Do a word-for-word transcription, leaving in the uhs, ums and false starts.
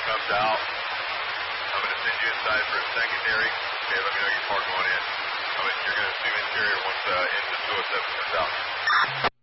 comes out, I'm going to send you inside for a secondary. Okay, let me know your part going in. I mean, you're going to zoom interior once uh, engine two oh seven comes out.